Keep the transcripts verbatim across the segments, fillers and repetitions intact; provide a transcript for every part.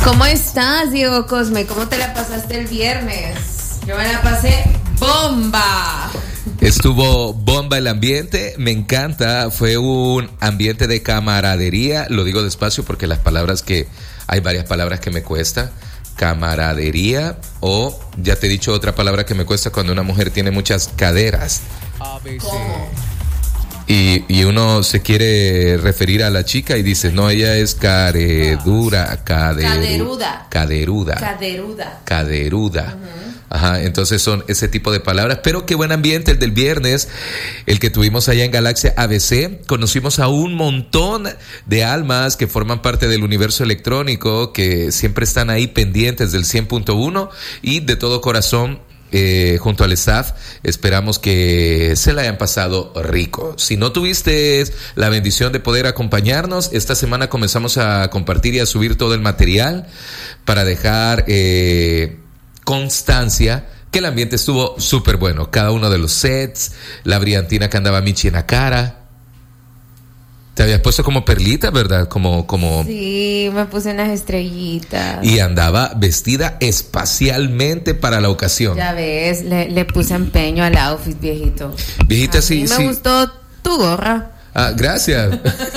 ¿Cómo estás, Diego Cosme? ¿Cómo te la pasaste el viernes? Yo me la pasé bomba. Estuvo bomba el ambiente, me encanta, fue un ambiente de camaradería, lo digo despacio porque las palabras que, hay varias palabras que me cuesta, camaradería, o ya te he dicho otra palabra que me cuesta cuando una mujer tiene muchas caderas. ¿Cómo? Y, y uno se quiere referir a la chica y dice, no, ella es caredura, caderu, Caderuda. Caderuda. Caderuda. Caderuda. Uh-huh. Ajá, entonces son ese tipo de palabras. Pero qué buen ambiente el del viernes, el que tuvimos allá en Galaxia A B C. Conocimos a un montón de almas que forman parte del universo electrónico, que siempre están ahí pendientes del cien punto uno y de todo corazón. Eh, junto al staff, esperamos que se la hayan pasado rico. Si no tuviste la bendición de poder acompañarnos, esta semana comenzamos a compartir y a subir todo el material para dejar eh, constancia que el ambiente estuvo súper bueno. Cada uno de los sets, la brillantina que andaba Michi en la cara. Te habías puesto como perlita, ¿verdad? Como, como... Sí, me puse unas estrellitas. Y andaba vestida espacialmente para la ocasión. Ya ves, le, le puse empeño al outfit, viejito. Viejita, a sí, mí me sí. gustó tu gorra. Ah, gracias.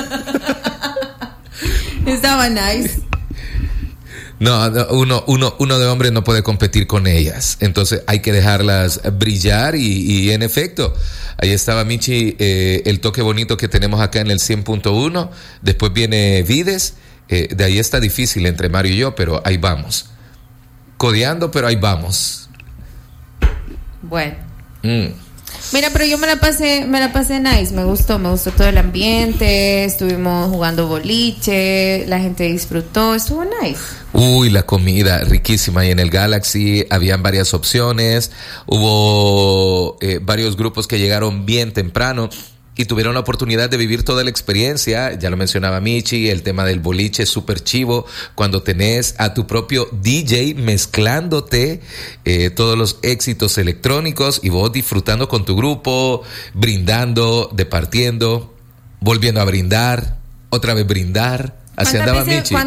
Estaba nice. No, no, uno, uno, uno de hombre no puede competir con ellas. Entonces hay que dejarlas brillar y, y en efecto, ahí estaba Michi, eh, el toque bonito que tenemos acá en el cien punto uno. Después viene Vides. Eh, de ahí está difícil entre Mario y yo, pero ahí vamos. Codeando, pero ahí vamos. Bueno. Mm. Mira, pero yo me la pasé, me la pasé nice, me gustó, me gustó todo el ambiente, estuvimos jugando boliche, la gente disfrutó, estuvo nice. Uy, la comida riquísima. Y en el Galaxy habían varias opciones, hubo eh, varios grupos que llegaron bien temprano y tuvieron la oportunidad de vivir toda la experiencia. Ya lo mencionaba Michi, el tema del boliche es súper chivo cuando tenés a tu propio D J mezclándote eh, todos los éxitos electrónicos y vos disfrutando con tu grupo, brindando, departiendo, volviendo a brindar, otra vez brindar. Así andaba veces, Michi.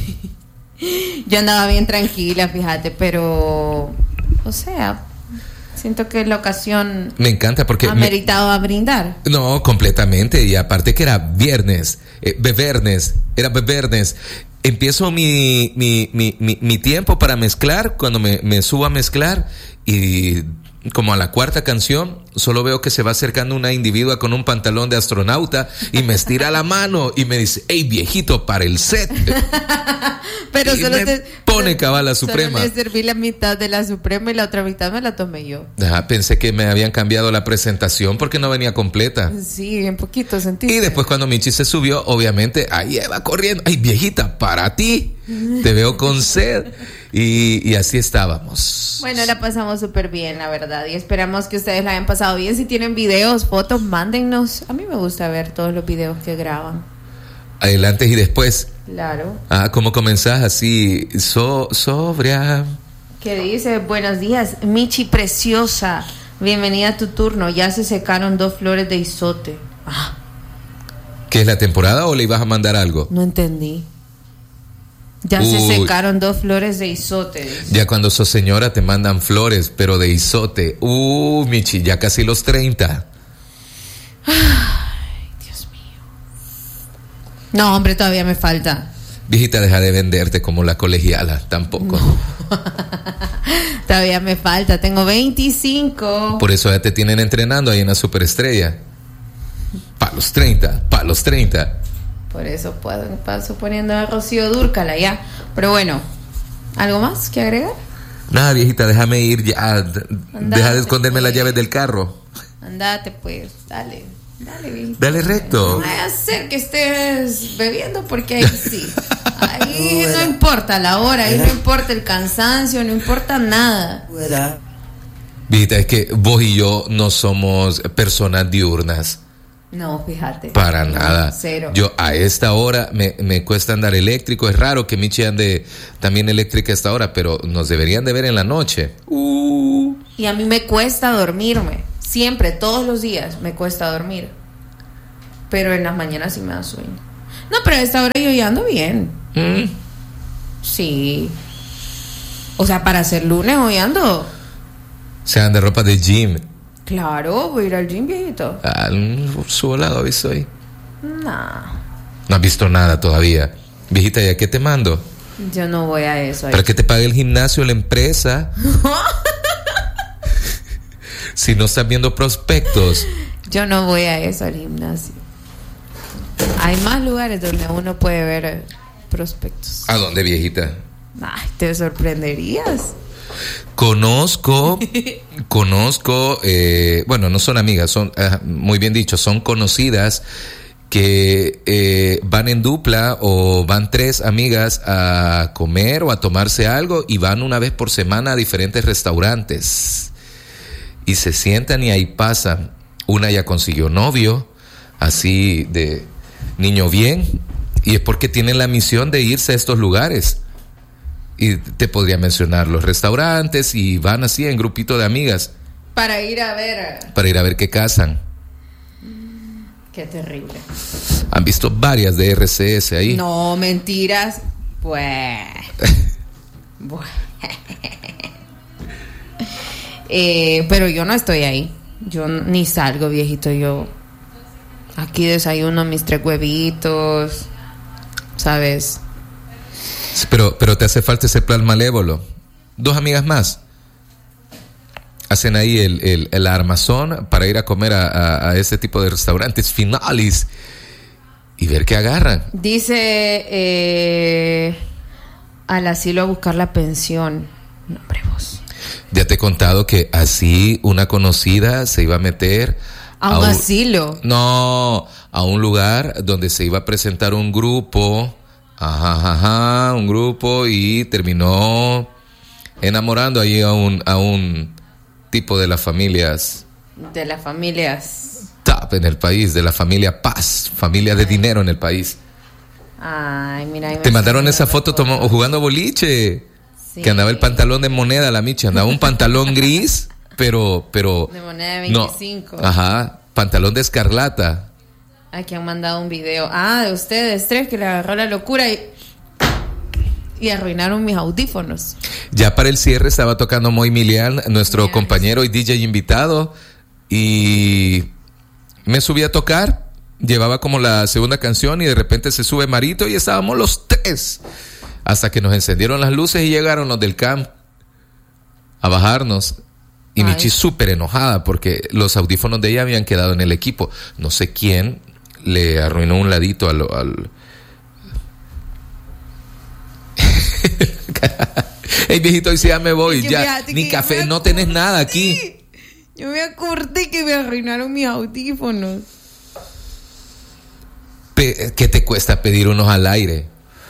Pe- Yo andaba bien tranquila, fíjate, pero, o sea, siento que la ocasión me encanta porque ha meritado me... a brindar. No, completamente. Y aparte que era viernes, eh, bebernes, era bebernes. Empiezo mi, mi, mi, mi, mi tiempo para mezclar, cuando me, me subo a mezclar y como a la cuarta canción, solo veo que se va acercando una individua con un pantalón de astronauta y me estira la mano y me dice, hey viejito, para el set. Pero y solo me te pone cabal Suprema. Solo le serví la mitad de la Suprema y la otra mitad me la tomé yo. Ajá, pensé que me habían cambiado la presentación porque no venía completa. Sí, un poquito sentí. Y después cuando Michi se subió, obviamente, ahí va corriendo. Ay, viejita, para ti. Te veo con sed. Y, y así estábamos. Bueno, la pasamos súper bien, la verdad. Y esperamos que ustedes la hayan pasado bien. Si tienen videos, fotos, mándennos. A mí me gusta ver todos los videos que graban. Adelante y después. Claro. Ah, ¿cómo comenzás así? So, sobria. ¿Qué dice? Buenos días, Michi preciosa. Bienvenida a tu turno. Ya se secaron dos flores de isote. Ah. ¿Qué es la temporada o le ibas a mandar algo? No entendí. Ya Uy. se secaron dos flores de isote. Ya cuando sos señora te mandan flores, pero de isote. Uh, Michi, ya casi los treinta. Ay, Dios mío. No, hombre, todavía me falta. Viejita, deja de venderte como la colegiala, tampoco. No. Todavía me falta, tengo veinticinco. Por eso ya te tienen entrenando ahí en la superestrella. Pa' los treinta, pa' los treinta. Por eso puedo, paso poniendo a Rocío Dúrcala ya. Pero bueno, ¿algo más que agregar? Nada, viejita, déjame ir ya. Andate, Deja de esconderme pues. las llaves del carro. Andate pues, dale. Dale, viejita. Dale recto. No vaya a ser que estés bebiendo porque ahí sí. Ahí no importa la hora, ahí no importa el cansancio, no importa nada. Viejita, es que vos y yo no somos personas diurnas. No, fíjate. Para no, nada. Cero. Yo a esta hora me, me cuesta andar eléctrico. Es raro que Michi ande también eléctrica a esta hora, pero nos deberían de ver en la noche. Uh. Y a mí me cuesta dormirme. Siempre, todos los días me cuesta dormir. Pero en las mañanas sí me da sueño. No, pero a esta hora yo ya ando bien. Mm. Sí. O sea, para hacer lunes hoy ando. Se dan de ropa de gym. Claro, voy a ir al gym, viejito. Ah, su volado, ¿visto ahí? Nah. No has visto nada todavía. Viejita, ¿ya qué te mando? Yo no voy a eso. Ahí. Para que te pague el gimnasio, la empresa. Si no estás viendo prospectos. Yo no voy a eso, al gimnasio. Hay más lugares donde uno puede ver prospectos. ¿A dónde, viejita? Ay, te sorprenderías. Conozco, conozco, eh, bueno, no son amigas, son, eh, muy bien dicho, son conocidas que eh, van en dupla o van tres amigas a comer o a tomarse algo y van una vez por semana a diferentes restaurantes y se sientan y ahí pasan. Una ya consiguió novio, así de niño bien, y es porque tienen la misión de irse a estos lugares. Y te podría mencionar los restaurantes y van así en grupito de amigas. Para ir a ver. Para ir a ver qué casan. Qué terrible. ¿Han visto varias de R C S ahí? No, mentiras. Pues. eh, pero yo no estoy ahí. Yo ni salgo, viejito. Yo aquí desayuno mis tres huevitos. ¿Sabes? Pero, pero te hace falta ese plan malévolo. Dos amigas más hacen ahí el, el, el armazón para ir a comer a, a, a ese tipo de restaurantes finales y ver qué agarran. Dice eh, al asilo a buscar la pensión. No, hombre, vos. Ya te he contado que así una conocida se iba a meter a un, a un asilo. No, a un lugar donde se iba a presentar un grupo. Ajá, ajá, ajá, un grupo y terminó enamorando ahí a un a un tipo de las familias de las familias top en el país, de la familia Paz, familia de dinero en el país. Ay, mira, te mandaron esa foto tomo, jugando boliche, sí. Que andaba el pantalón de moneda, la micha, andaba un pantalón gris, pero pero de moneda de veinticinco. No, ajá, pantalón de escarlata. Aquí han mandado un video. Ah, de ustedes tres que le agarró la locura y, y arruinaron mis audífonos. Ya para el cierre estaba tocando Moy Milian, nuestro Yes. compañero y D J invitado. Y me subí a tocar. Llevaba como la segunda canción y de repente se sube Marito y estábamos los tres. Hasta que nos encendieron las luces y llegaron los del camp a bajarnos. Y Ay. Michi súper enojada porque los audífonos de ella habían quedado en el equipo. No sé quién le arruinó un ladito al... al... Hey, viejito, hoy sí ya me voy. Ya, ni café, no tenés nada aquí. Yo me acordé que me arruinaron mis audífonos. Pe- ¿Qué te cuesta pedir unos al aire?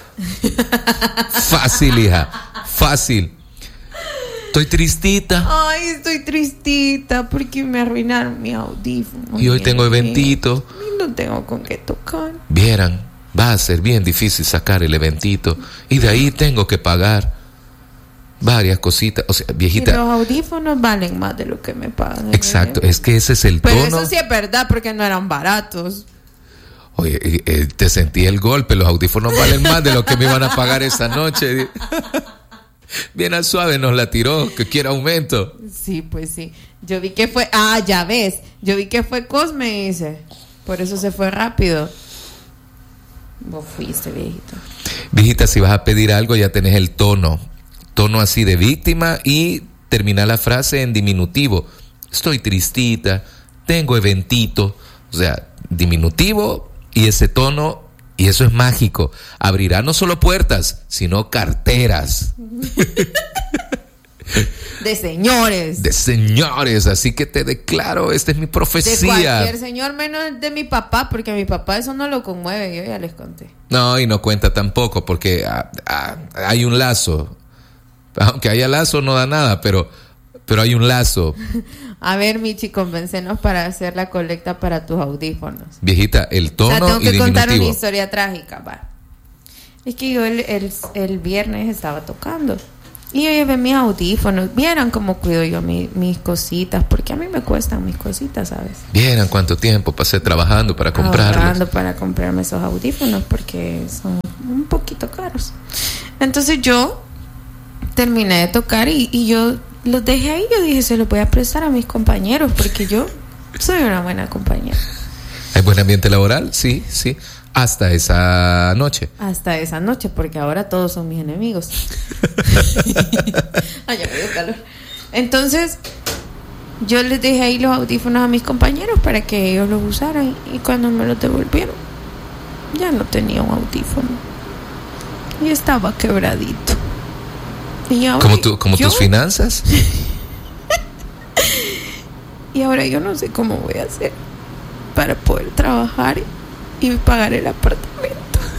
Fácil, hija. Fácil. Estoy tristita. Ay, estoy tristita porque me arruinaron mis audífonos. Y hoy tengo eventito. Y no tengo con qué tocar. Vieran, va a ser bien difícil sacar el eventito. Y de ahí tengo que pagar varias cositas. O sea, viejita. Y los audífonos valen más de lo que me pagan. Exacto, es que ese es el Pero tono. eso sí es verdad porque no eran baratos. Oye, eh, te sentí el golpe. Los audífonos valen más de lo que me iban a pagar esa noche. Bien al suave nos la tiró, que quiere aumento. Sí, pues sí. Yo vi que fue, ah, ya ves, yo vi que fue Cosme, dice. Por eso se fue rápido. Vos fuiste, viejito. Viejita, si vas a pedir algo ya tenés el tono. Tono así de víctima y termina la frase en diminutivo. Estoy tristita, tengo eventito. O sea, diminutivo y ese tono. Y eso es mágico. Abrirá no solo puertas, sino carteras. De señores. De señores. Así que te declaro, esta es mi profecía. De cualquier señor menos de mi papá, porque a mi papá eso no lo conmueve, yo ya les conté. No, y no cuenta tampoco, porque ah, ah, hay un lazo. Aunque haya lazo no da nada, pero, pero hay un lazo. A ver, Michi, convéncenos para hacer la colecta para tus audífonos. Viejita, el tono o sea, tengo y que contar diminutivo. una historia trágica, va. Es que yo el, el, el viernes estaba tocando y yo llevé mis audífonos. Vieran cómo cuido yo mi, mis cositas, porque a mí me cuestan mis cositas, ¿sabes? Vieran cuánto tiempo pasé trabajando para comprarlos. Ahorrando para comprarme esos audífonos porque son un poquito caros. Entonces yo terminé de tocar y, y yo los dejé ahí. Yo dije, se los voy a prestar a mis compañeros porque yo soy una buena compañera. ¿Hay buen ambiente laboral? Sí, sí. Hasta esa noche. Hasta esa noche, porque ahora todos son mis enemigos. Ay, ya me dio calor. Entonces, yo les dejé ahí los audífonos a mis compañeros para que ellos los usaran. Y cuando me los devolvieron, ya no tenía un audífono. Y estaba quebradito. Y ahora, ¿Como, tu, como yo, tus finanzas? Y ahora yo no sé cómo voy a hacer para poder trabajar y pagar el apartamento.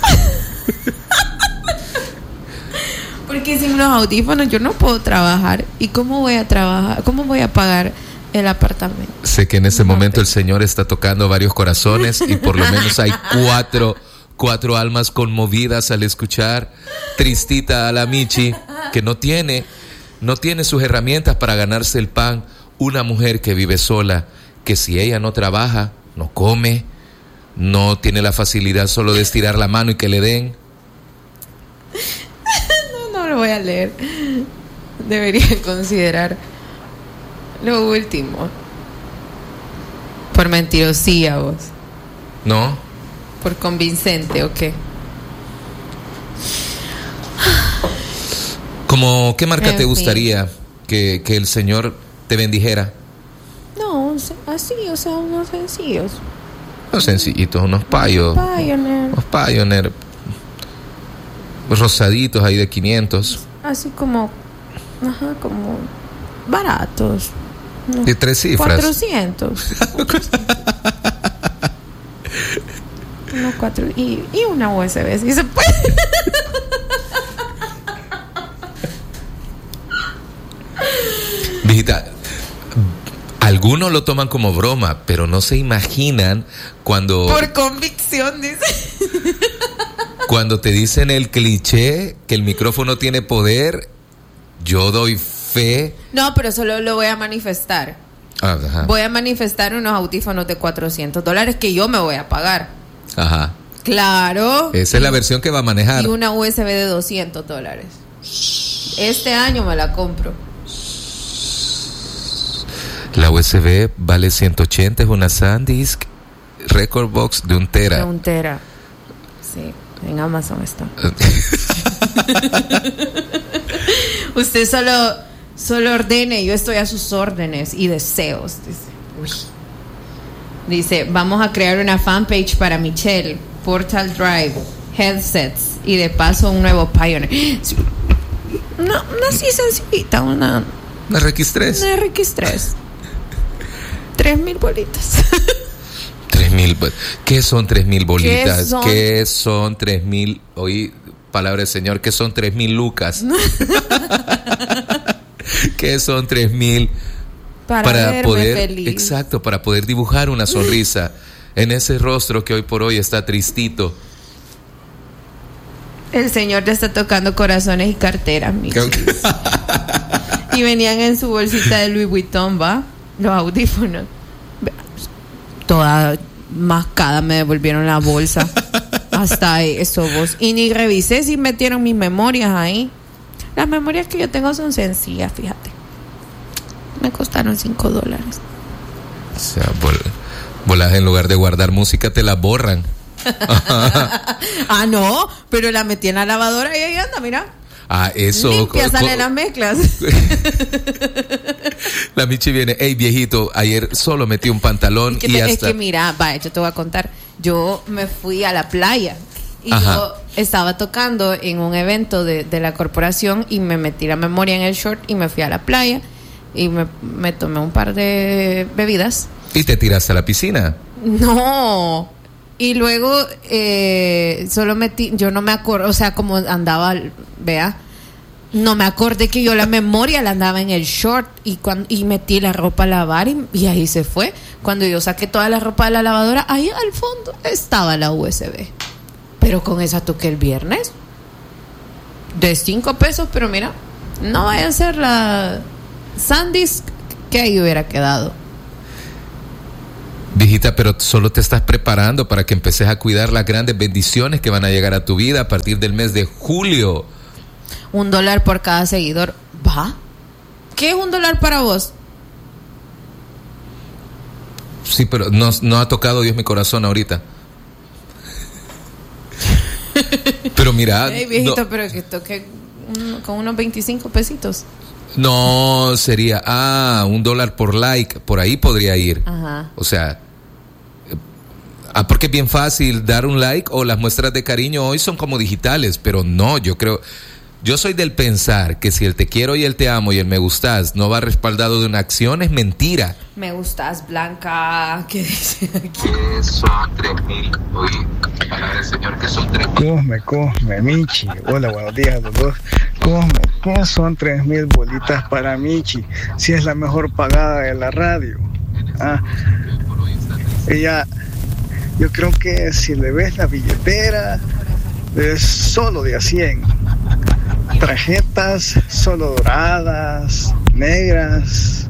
Porque sin los audífonos yo no puedo trabajar. ¿Y cómo voy a trabajar? ¿Cómo voy a pagar el apartamento? Sé que en este no, momento pero... el Señor está tocando varios corazones y por lo menos hay cuatro, cuatro almas conmovidas al escuchar tristita a la Michi, que no tiene, no tiene sus herramientas para ganarse el pan. Una mujer que vive sola, que si ella no trabaja, no come, no tiene la facilidad solo de estirar la mano y que le den. No, no lo voy a leer. Debería considerar lo último. Por mentirosía, vos. ¿No? Por convincente, ¿o qué? ¿Cómo, qué marca en te fin. gustaría que, que el Señor te bendijera? No, así, o sea, unos sencillos. Unos sencillitos, unos payos. Pioneer. Unos Pioneer. Rosaditos ahí de quinientos. Así como, ajá, como baratos. No, de tres cifras. cuatrocientos. Unos cuatro. Y, y una U S B, si se puede. Visita. Algunos lo toman como broma, pero no se imaginan cuando... Por convicción, dice. Cuando te dicen el cliché que el micrófono tiene poder, yo doy fe. No, pero solo lo voy a manifestar. Ah, ajá. Voy a manifestar unos audífonos de cuatrocientos dólares que yo me voy a pagar. Ajá. Claro. Esa es la versión que va a manejar. Y una U S B de doscientos dólares. Este año me la compro. La U S B vale ciento ochenta, es una SanDisk Record Box de un tera. De un tera. Sí, en Amazon está. Usted solo, solo ordene, yo estoy a sus órdenes y deseos. Dice, uy. Dice, vamos a crear una fanpage para Michelle, Portal Drive, headsets y de paso un nuevo Pioneer. No, una así sencillita, una... Una R X tres. Una R X tres. Tres mil bolitas. Tres mil. ¿Qué son tres mil bolitas? ¿Qué son? ¿Qué son tres mil? Oí palabra del Señor. ¿Qué son tres mil lucas? ¿Qué son tres mil? Para, para poder, feliz. Exacto, para poder dibujar una sonrisa en ese rostro que hoy por hoy está tristito. El Señor te está tocando corazones y carteras, mi y venían en su bolsita de Louis Vuitton, ¿va? Los audífonos. Toda mascada me devolvieron la bolsa. Hasta eso, vos. Y ni revisé si metieron mis memorias ahí. Las memorias que yo tengo son sencillas, fíjate. Me costaron cinco dólares. O sea, bol- bolas en lugar de guardar música te la borran. Ah, no, pero la metí en la lavadora y ahí anda, mira. Ah, eso. Limpia, co- salen co- las mezclas. La Michi viene, hey viejito, ayer solo metí un pantalón que y te, hasta... Es que mira, vaya, yo te voy a contar. Yo me fui a la playa y Ajá. yo estaba tocando en un evento de, de la corporación y me metí la memoria en el short y me fui a la playa y me, me tomé un par de bebidas. ¿Y te tiraste a la piscina? No. Y luego eh, solo metí, yo no me acuerdo, o sea, como andaba, vea, no me acordé que yo la memoria la andaba en el short y cuando y metí la ropa a lavar y, y ahí se fue. Cuando yo saqué toda la ropa de la lavadora, ahí al fondo estaba la U S B. Pero con esa toqué el viernes de cinco pesos, pero mira, no vaya a ser la SanDisk que ahí hubiera quedado. Viejita, pero solo te estás preparando para que empeces a cuidar las grandes bendiciones que van a llegar a tu vida a partir del mes de julio. un dólar por cada seguidor. ¿Va? ¿Qué es un dólar para vos? Sí, pero no, no ha tocado Dios mi corazón ahorita. Pero mira... Hey, viejito, no, pero que toque un, con unos veinticinco pesitos. No, sería... Ah, un dólar por like. Por ahí podría ir. Ajá. O sea... Ah, porque es bien fácil dar un like o las muestras de cariño hoy son como digitales, pero no, yo creo... Yo soy del pensar que si el te quiero y el te amo y el me gustas no va respaldado de una acción, es mentira. Me gustas, Blanca. ¿Qué dice aquí? Que son tres mil. Oye, palabra del Señor, que son tres mil. Cosme, Cosme, Michi. Hola, buenos días a los dos. Cosme, ¿qué son tres mil bolitas para Michi? Si es la mejor pagada de la radio. Ah, ella, yo creo que si le ves la billetera, es solo de a cien. Tarjetas solo doradas, negras,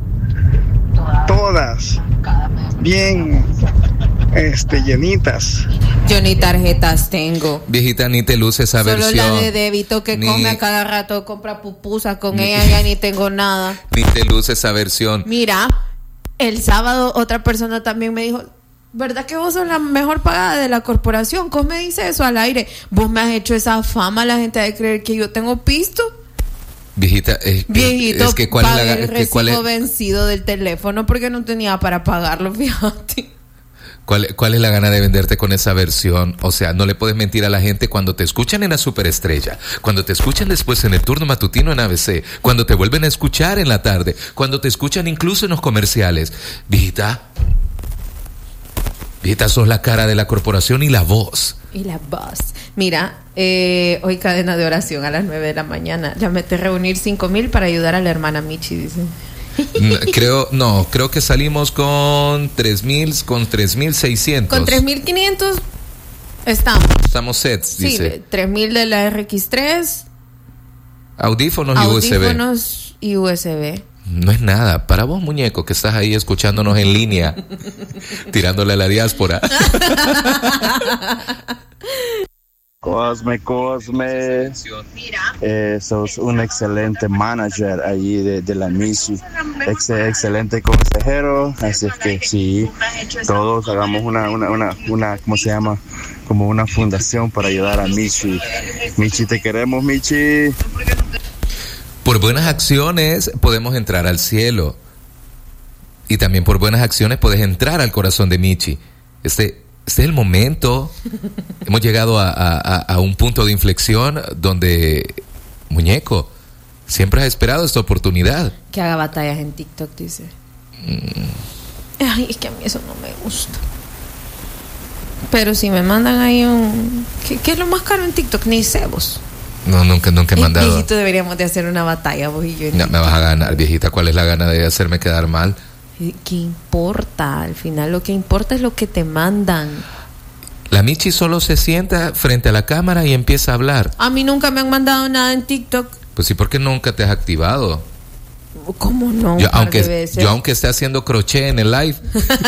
todas bien este llenitas. Yo ni tarjetas tengo. Viejita, ni te luce esa Solo versión. la de débito que Ni- come a cada rato, compra pupusas con Ni- ella, ya ni tengo nada. Ni te luce esa versión. Mira, el sábado otra persona también me dijo, ¿verdad que vos sos la mejor pagada de la corporación? ¿Cómo me dice eso al aire? Vos me has hecho esa fama, la gente ha de creer que yo tengo pisto. Viejita, es, Viejito, es que cuál es la pagué el que cuál es, recibo vencido del teléfono porque no tenía para pagarlo, fíjate. cuál, cuál es la gana de venderte con esa versión. O sea, no le puedes mentir a la gente cuando te escuchan en la superestrella, cuando te escuchan después en el turno matutino en A B C, cuando te vuelven a escuchar en la tarde, cuando te escuchan incluso en los comerciales. Viejita, viejita, sos la cara de la corporación y la voz. Y la voz. Mira, eh, hoy cadena de oración a las nueve de la mañana. Ya me te reunir cinco mil para ayudar a la hermana Michi, dice. No, creo, no, creo que salimos con tres mil, con tres mil seiscientos. Con tres mil quinientos estamos. Estamos sets, Sí, dice. tres mil de la R X tres. Audífonos y U S B. Audífonos y U S B. No es nada. Para vos, muñeco, que estás ahí escuchándonos en línea, tirándole a la diáspora. Cosme, Cosme, eh, sos un excelente manager allí de, de la Michi, Ex, excelente consejero, así es que sí, todos hagamos una, una, una, una, ¿cómo se llama? Como una fundación para ayudar a Michi. Michi, te queremos, Michi. Por buenas acciones podemos entrar al cielo. Y también por buenas acciones puedes entrar al corazón de Michi. Este, este es el momento. Hemos llegado a, a, a un punto de inflexión donde, muñeco, siempre has esperado esta oportunidad. Que haga batallas en TikTok, dice. Mm. Ay, es que a mí eso no me gusta. Pero si me mandan ahí un... ¿Qué, qué es lo más caro en TikTok? Ni sé vos. No, nunca, nunca he Y, mandado. viejito, deberíamos de hacer una batalla vos y yo. No, me vas a ganar, viejita. ¿Cuál es la gana de hacerme quedar mal? ¿Qué importa? Al final lo que importa es lo que te mandan. La Michi solo se sienta frente a la cámara y empieza a hablar. A mí nunca me han mandado nada en TikTok. Pues sí, porque nunca te has activado. ¿Cómo no? Yo Un par aunque, de veces. yo aunque esté haciendo crochet en el live.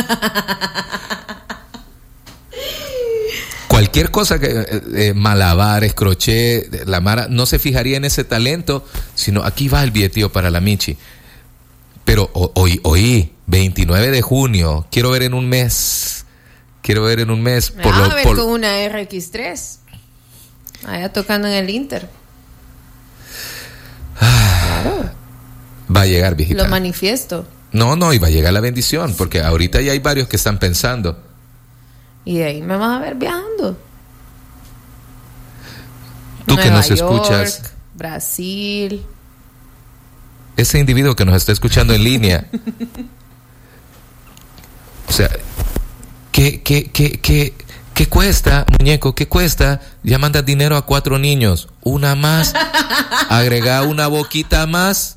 Cualquier cosa que eh, eh, malabares, crochet, la Mara no se fijaría en ese talento, sino aquí va el billetío para la Michi. Pero o- hoy, hoy, veintinueve de junio, quiero ver en un mes, quiero ver en un mes. Me Por vas lo, a ver por- con una R X tres. Allá tocando en el Inter. Va a llegar, viejita. Lo manifiesto. No, no, y va a llegar la bendición, porque ahorita ya hay varios que están pensando. Y de ahí me vas a ver viajando. Tú que Nueva nos York, escuchas, Brasil. ese individuo que nos está escuchando en línea, o sea, ¿qué, qué, qué, qué, qué cuesta, muñeco? ¿Qué cuesta? Ya mandas dinero a cuatro niños, una más, agrega una boquita más,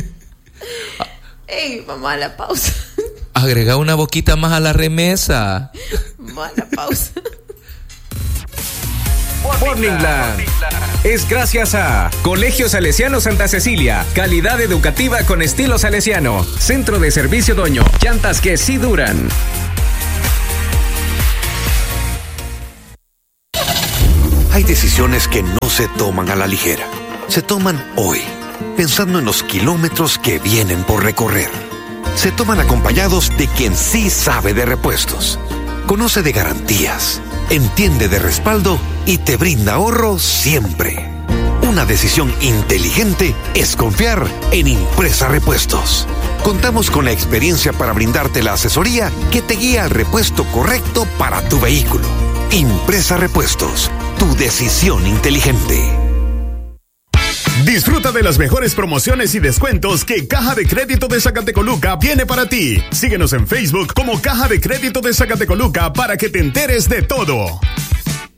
Ey, vamos a la pausa. agrega una boquita más a la remesa. Vamos a la pausa. Morningland es gracias a Colegio Salesiano Santa Cecilia, calidad educativa con estilo salesiano, Centro de Servicio Doño, llantas que sí duran. Hay decisiones que no se toman a la ligera. se toman hoy, pensando en los kilómetros que vienen por recorrer. Se toman acompañados de quien sí sabe de repuestos, conoce de garantías, entiende de respaldo y te brinda ahorro siempre. Una decisión inteligente es confiar en Impresa Repuestos. Contamos con la experiencia para brindarte la asesoría que te guía al repuesto correcto para tu vehículo. Impresa Repuestos, tu decisión inteligente. Disfruta de las mejores promociones y descuentos que Caja de Crédito de Zacatecoluca tiene para ti. Síguenos en Facebook como Caja de Crédito de Zacatecoluca para que te enteres de todo.